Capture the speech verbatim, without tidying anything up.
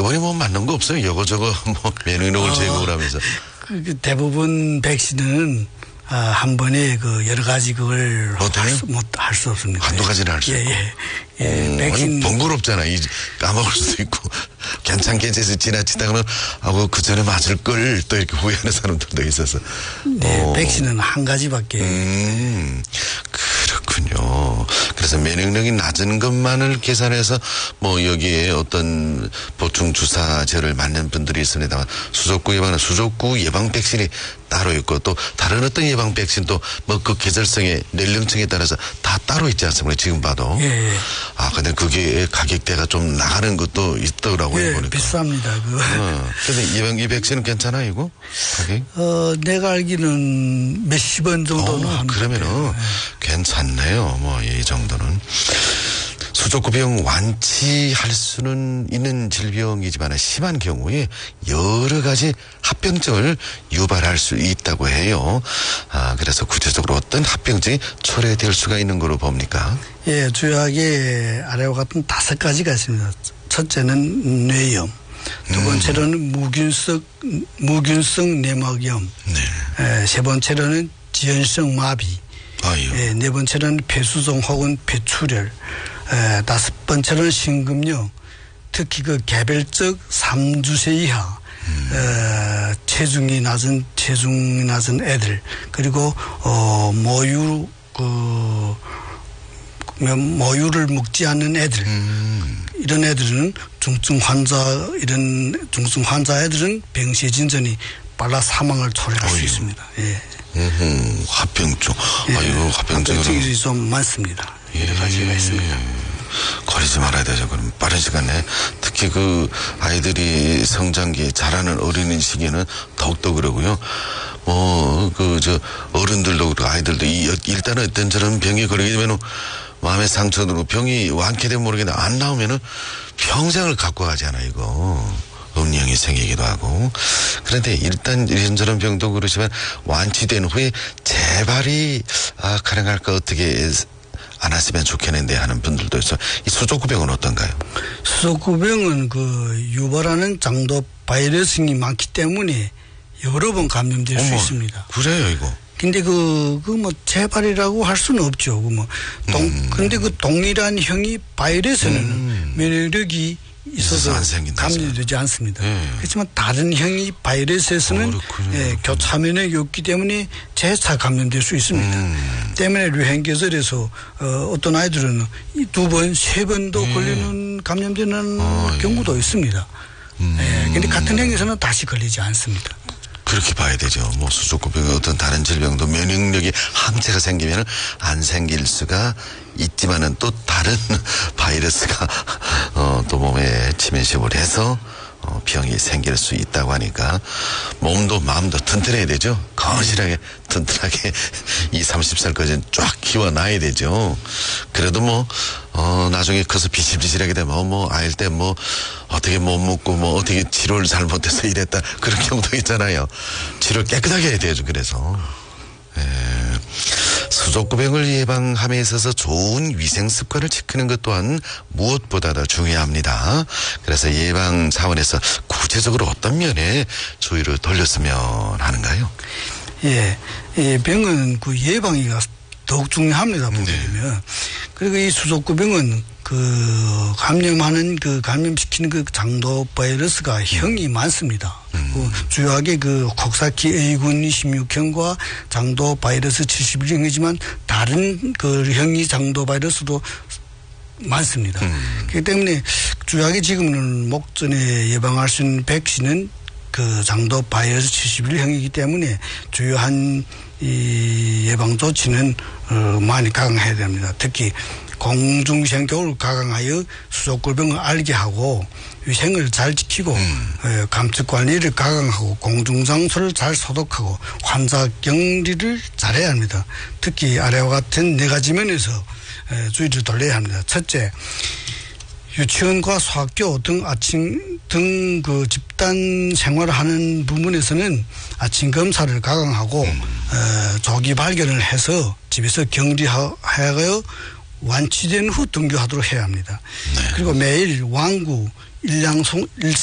한꺼번에 뭐 맞는 거 없어요. 요거저거 뭐 면역력을 어, 제거를 하면서. 그 대부분 백신은 아, 한 번에 그 여러 가지 그걸 할 수, 못, 할 수 없습니다. 한두 가지는 할 수 예, 있고. 예, 예. 오, 백신. 아니, 번거롭잖아. 이, 까먹을 수도 있고. 괜찮게 해서 지나치다가는, 하고 그 전에 맞을 걸 또 이렇게 후회하는 사람들도 있어서. 네, 오. 백신은 한 가지밖에. 음, 그렇군요. 그래서 면역력이 낮은 것만을 계산해서 뭐 여기에 어떤 보충 주사제를 맞는 분들이 있습니다만 수족구 예방은 수족구 예방 백신이 따로 있고 또 다른 어떤 예방 백신도 뭐 그 계절성의 연령층에 따라서 다 따로 있지 않습니까? 지금 봐도. 예, 예. 아, 근데 그게 가격대가 좀 나가는 것도 있더라고요. 예, 보니까. 비쌉니다. 그. 어. 근데 예방 이 백신은 괜찮아 이거? 가격? 어, 내가 알기는 몇십 원 정도는 어, 합니다. 그러면은 예. 괜찮네요. 뭐 이 정도는. 수족구병 완치할 수는 있는 질병이지만 심한 경우에 여러 가지 합병증을 유발할 수 있다고 해요. 아, 그래서 구체적으로 어떤 합병증이 초래될 수가 있는 거로 봅니까? 예, 주요하게 아래와 같은 다섯 가지가 있습니다. 첫째는 뇌염. 두 번째로는 무균성, 무균성 내막염. 네. 에, 세 번째로는 지연성 마비. 아유. 에, 네 번째로는 폐수종 혹은 폐출혈. 에, 다섯 번째로는 심근염. 특히 그 개별적 삼 주세 이하. 음. 에, 체중이 낮은, 체중이 낮은 애들. 그리고, 어, 모유, 그, 모유를 먹지 않는 애들. 음. 이런 애들은 중증 환자, 이런 중증 환자 애들은 병시의 진전이 빨라 사망을 초래할 어휴. 수 있습니다. 예. 음, 합병증. 예. 아이고, 합병증이. 합병증이 좀 많습니다. 여러 예. 가지가 있습니다. 거리지 말아야 되죠. 그럼 빠른 시간에 특히 그 아이들이 성장기 자라는 어린이 시기에는 더욱더 그러고요. 뭐, 그, 저, 어른들도 그렇고 아이들도 이, 일단은 어떤 저런 병이 걸리게 되면은 마음의 상처로 병이 완쾌되면 모르겠는데 안 나오면은 평생을 갖고 가잖아, 이거. 음령이 생기기도 하고. 그런데 일단 이런저런 병도 그러시면 완치된 후에 재발이 아, 가능할까 어떻게 안 하시면 좋겠는데 하는 분들도 있어. 이 수족구병은 어떤가요? 수족구병은 그 유발하는 장도 바이러스이 많기 때문에 여러 번 감염될 어머, 수 있습니다. 그래요, 이거. 근데 그, 그 뭐 재발이라고 할 수는 없죠. 그 뭐, 동, 음. 근데 그 동일한 형이 바이러스는 음. 면역력이 있어서 감염되지 않습니다. 네. 그렇지만 다른 형이 바이러스에서는 어, 예, 교차 면역이 없기 때문에 재차 감염될 수 있습니다. 음. 때문에 유행계절에서 어, 어떤 아이들은 두 번, 세 번도 음. 걸리는 감염되는 어, 경우도 예. 있습니다. 음. 예, 근데 같은 형에서는 다시 걸리지 않습니다. 그렇게 봐야 되죠. 뭐 수족구병 어떤 다른 질병도 면역력이 항체가 생기면 안 생길 수가 있지만은 또 다른 바이러스가 어, 또 몸에 침입을 해서 어, 병이 생길 수 있다고 하니까 몸도 마음도 튼튼해야 되죠. 거실하게 튼튼하게 이십, 삼십 살까지는 쫙 키워놔야 되죠. 그래도 뭐 어, 나중에 커서 비실비실하게 되면 뭐 아일 때 뭐 어떻게 못 먹고 뭐 어떻게 치료를 잘못해서 이랬다 그런 경우도 있잖아요. 치료를 깨끗하게 해야 되죠. 그래서 예. 수족구병을 예방함에 있어서 좋은 위생 습관을 지키는 것 또한 무엇보다도 중요합니다. 그래서 예방 차원에서 구체적으로 어떤 면에 주의를 돌렸으면 하는가요? 예, 예 병은 그 예방이가 더욱 중요합니다. 보게 네. 되면. 그리고 이 수족구병은 그 감염하는 그 감염시키는 그 장도 바이러스가 음. 형이 많습니다. 음. 그 주요하게 그 콕사키 에이군 이십육 형과 장도 바이러스 칠십일 형이지만 다른 그 형이 장도 바이러스도 많습니다. 음. 그렇기 때문에 주요하게 지금은 목전에 예방할 수 있는 백신은 그 장도 바이러스 칠십일 형이기 때문에 주요한 이 예방 조치는 어 많이 강화해야 됩니다. 특히 공중생교를 가강하여 수족구병을 알게 하고 위생을 잘 지키고 음. 감축 관리를 가강하고 공중장소를 잘 소독하고 환자 격리를 잘해야 합니다. 특히 아래와 같은 네 가지 면에서 주의를 돌려야 합니다. 첫째, 유치원과 소학교 등 아침 등 그 집단 생활을 하는 부분에서는 아침 검사를 가강하고 음. 어, 조기 발견을 해서 집에서 격리하여 완치된 후 등교하도록 해야 합니다. 네. 그리고 매일 완구 일량송